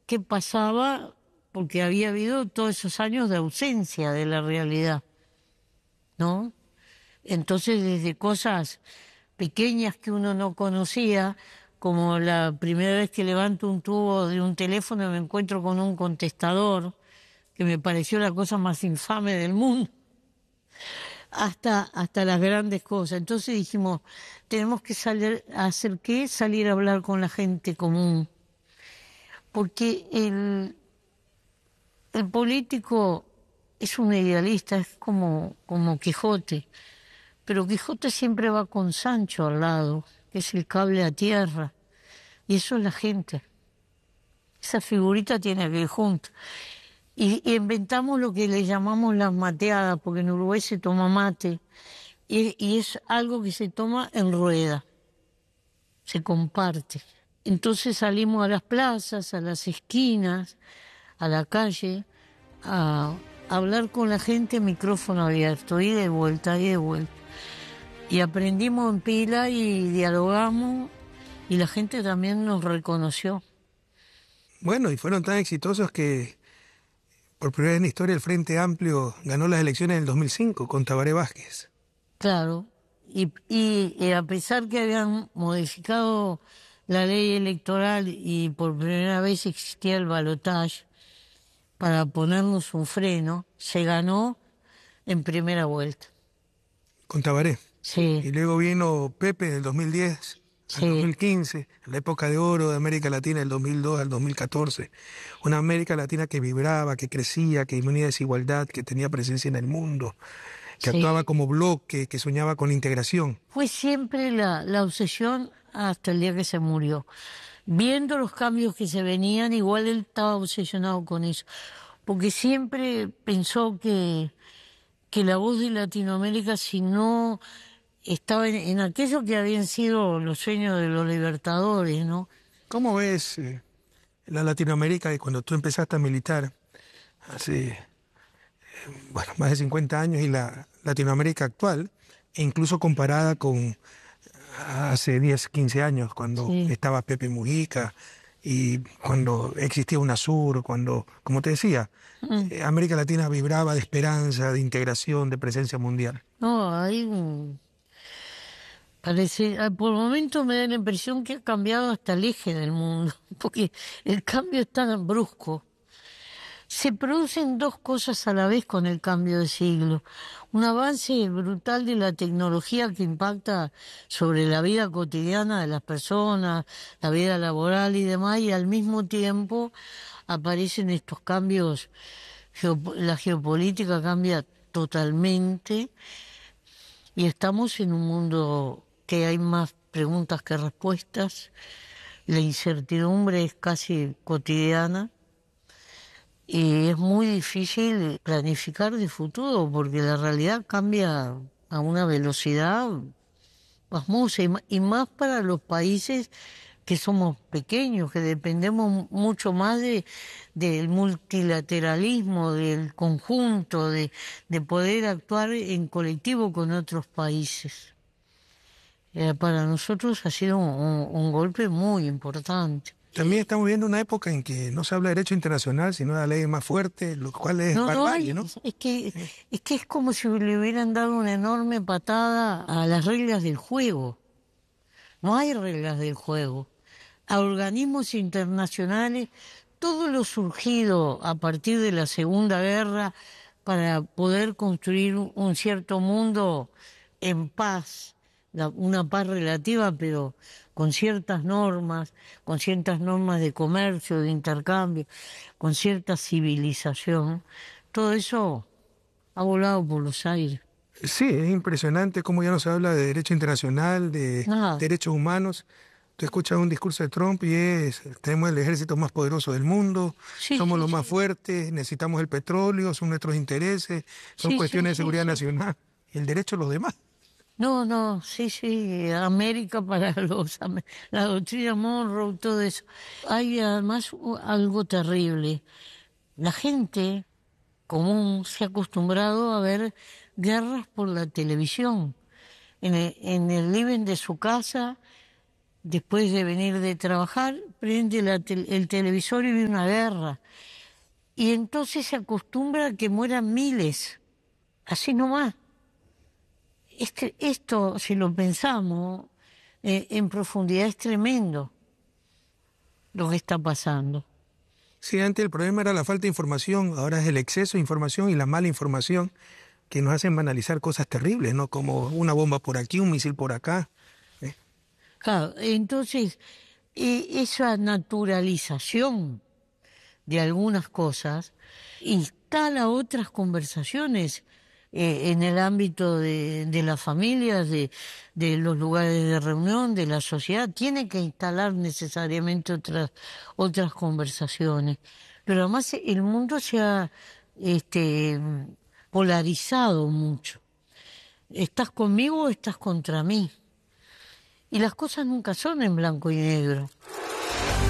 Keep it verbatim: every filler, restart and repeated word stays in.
qué pasaba, porque había habido todos esos años de ausencia de la realidad, ¿no? Entonces, desde cosas pequeñas que uno no conocía, como la primera vez que levanto un tubo de un teléfono y me encuentro con un contestador, que me pareció la cosa más infame del mundo, hasta, hasta las grandes cosas. Entonces dijimos, tenemos que salir a hacer qué, salir a hablar con la gente común, porque el, el político es un idealista, es como, como Quijote, pero Quijote siempre va con Sancho al lado, que es el cable a tierra, y eso es la gente. Esa figurita tiene que ir junto. Y, y inventamos lo que le llamamos las mateadas, porque en Uruguay se toma mate, y, y es algo que se toma en rueda, se comparte. Entonces salimos a las plazas, a las esquinas, a la calle, a, a hablar con la gente, micrófono abierto, y de vuelta, y de vuelta. Y aprendimos en pila y dialogamos, y la gente también nos reconoció. Bueno, y fueron tan exitosos que por primera vez en la historia el Frente Amplio ganó las elecciones en el dos mil cinco con Tabaré Vázquez. Claro, y, y, y a pesar que habían modificado la ley electoral y por primera vez existía el balotaje para ponernos un freno, se ganó en primera vuelta. Con Tabaré. Sí. Y luego vino Pepe del dos mil diez al Sí. dos mil quince, la época de oro de América Latina del dos mil dos al dos mil catorce. Una América Latina que vibraba, que crecía, que disminuía desigualdad, que tenía presencia en el mundo, que Sí. actuaba como bloque, que soñaba con integración. Fue siempre la, la obsesión hasta el día que se murió. Viendo los cambios que se venían, igual él estaba obsesionado con eso. Porque siempre pensó que, que la voz de Latinoamérica, si no estaba en, en aquello que habían sido los sueños de los libertadores, ¿no? ¿Cómo ves eh, la Latinoamérica de cuando tú empezaste a militar hace, eh, bueno, más de cincuenta años y la Latinoamérica actual, e incluso comparada con hace diez, quince años, cuando Sí. estaba Pepe Mujica y cuando existía UNASUR, cuando, como te decía, Mm. eh, América Latina vibraba de esperanza, de integración, de presencia mundial? No, hay un... Parece, ah, por momentos me da la impresión que ha cambiado hasta el eje del mundo, porque el cambio es tan brusco. Se producen dos cosas a la vez con el cambio de siglo. Un avance brutal de la tecnología que impacta sobre la vida cotidiana de las personas, la vida laboral y demás, y al mismo tiempo aparecen estos cambios, geop- la geopolítica cambia totalmente y estamos en un mundo que hay más preguntas que respuestas, la incertidumbre es casi cotidiana. Y es muy difícil planificar de futuro porque la realidad cambia a una velocidad pasmosa y ma- y más para los países que somos pequeños, que dependemos mucho más de del multilateralismo, del conjunto, de, de poder actuar en colectivo con otros países. Eh, para nosotros ha sido un, un- un golpe muy importante. También estamos viviendo una época en que no se habla de derecho internacional, sino de la ley más fuerte, lo cual es No, no barbarie, hay, ¿no? es que, es que es como si le hubieran dado una enorme patada a las reglas del juego. No hay reglas del juego. A organismos internacionales, todo lo surgido a partir de la Segunda Guerra para poder construir un cierto mundo en paz, la- una paz relativa, pero con ciertas normas, con ciertas normas de comercio, de intercambio, con cierta civilización, todo eso ha volado por los aires. Sí, es impresionante cómo ya no se habla de derecho internacional, de Nada. derechos humanos. Tú escuchas un discurso de Trump y es, tenemos el ejército más poderoso del mundo, Sí, somos sí, los más sí. fuertes, necesitamos el petróleo, son nuestros intereses, son Sí, sí, cuestiones de sí, seguridad sí. nacional y el derecho a los demás. No, no, sí, sí, América para los, ame- la doctrina Monroe, todo eso. Hay además u- algo terrible. La gente común se ha acostumbrado a ver guerras por la televisión. En el, en el living de su casa después de venir de trabajar, prende la te- el televisor y ve una guerra. Y entonces se acostumbra a que mueran miles, así nomás. Este, esto, si lo pensamos eh, en profundidad, es tremendo lo que está pasando. Sí, antes el problema era la falta de información, ahora es el exceso de información y la mala información que nos hacen banalizar cosas terribles, ¿no? Como una bomba por aquí, un misil por acá. ¿eh? Claro, entonces, eh, esa naturalización de algunas cosas instala otras conversaciones eh, en el ámbito de, de las familias, de, de los lugares de reunión, de la sociedad. Tiene que instalar necesariamente otras, otras conversaciones. Pero además el mundo se ha este, polarizado mucho. ¿Estás conmigo o estás contra mí? Y las cosas nunca son en blanco y negro.